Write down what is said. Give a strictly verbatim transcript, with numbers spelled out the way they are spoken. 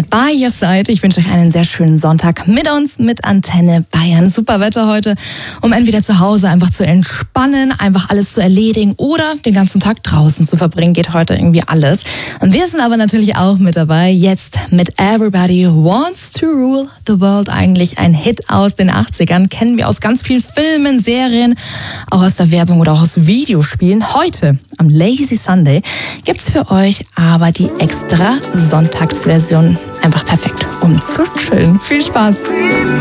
mit By Your Side. Ich wünsche euch einen sehr schönen Sonntag mit uns, mit Antenne Bayern. Super Wetter heute, um entweder zu Hause einfach zu entspannen, einfach alles zu erledigen oder den ganzen Tag draußen zu verbringen. Geht heute irgendwie alles. Und wir sind aber natürlich auch mit dabei, jetzt mit Everybody Wants to Rule the World. Eigentlich ein Hit aus den achtzigern. Kennen wir aus ganz vielen Filmen, Serien, auch aus der Werbung oder auch aus Videospielen. Heute, am Lazy Sunday, gibt's für euch aber die extra Sonntagsversion. Einfach perfekt, um zu chillen. Viel Spaß!